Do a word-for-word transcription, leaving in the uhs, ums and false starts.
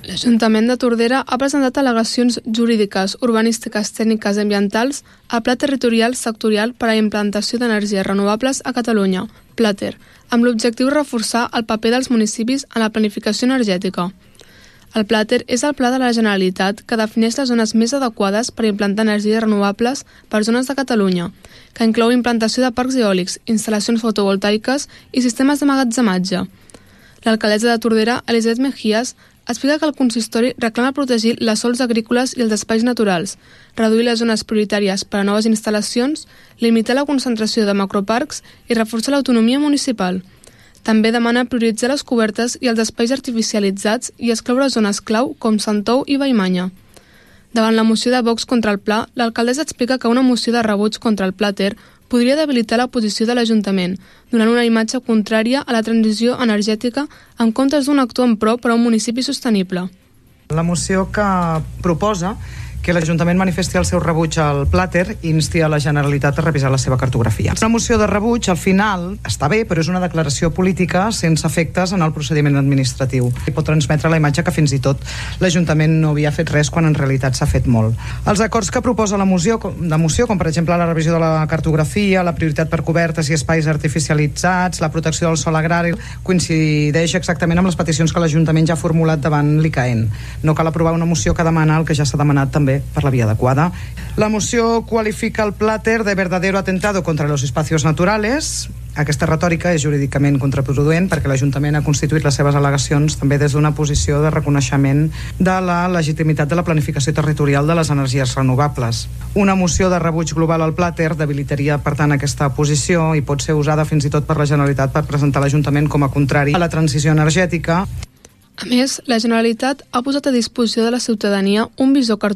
L'Ajuntament de Tordera ha presentat al·legacions jurídiques, urbanístiques, tècniques i ambientals al Pla Territorial Sectorial per a la Implantació d'Energies Renovables a Catalunya, PLATER, amb l'objectiu de reforçar el paper dels municipis en la planificació energètica. El PLATER és el pla de la Generalitat que defineix les zones més adequades per implantar energies renovables per zones de Catalunya, que inclou implantació de parcs eòlics, instal·lacions fotovoltaiques i sistemes d'emmagatzematge. L'alcaldessa de Tordera, Elisabet Mejías, explica que el consistori reclama protegir les sols agrícoles i els espais naturals, reduir les zones prioritàries per a noves instal·lacions, limitar la concentració de macroparcs i reforçar l'autonomia municipal. També demana prioritzar les cobertes i els espais artificialitzats i excloure zones clau com Santou i Vallmanya. Davant la moció de Vox contra el pla, l'alcaldessa explica que una moció de rebuig contra el PLATER podria debilitar la posició de l'Ajuntament, donant una imatge contrària a la transició energètica en comptes d'un actor en pro per a un municipi sostenible. La moció que proposa que l'Ajuntament manifesti el seu rebuig al PLATER i insti a la Generalitat a revisar la seva cartografia. Una moció de rebuig, al final, està bé, però és una declaració política sense efectes en el procediment administratiu. I pot transmetre la imatge que fins i tot l'Ajuntament no havia fet res quan en realitat s'ha fet molt. Els acords que proposa la moció, de moció, com per exemple la revisió de la cartografia, la prioritat per cobertes i espais artificialitzats, la protecció del sòl agrari, coincideix exactament amb les peticions que l'Ajuntament ja ha formulat davant l'I C A E N. No cal aprovar una moció que demana el que ja s'ha demanat també per la via adequada. La moció qualifica el PLATER de verdadero atentado contra los espacios naturales. Aquesta retòrica és jurídicament contraproduent perquè l'Ajuntament ha constituït les seves al·legacions també des d'una posició de reconeixement de la legitimitat de la planificació territorial de les energies renovables. Una moció de rebuig global al PLATER debilitaria, per tant, aquesta posició i pot ser usada fins i tot per la Generalitat per presentar l'Ajuntament com a contrari a la transició energètica. A més, la Generalitat ha posat a disposició de la ciutadania un visor cartogràfic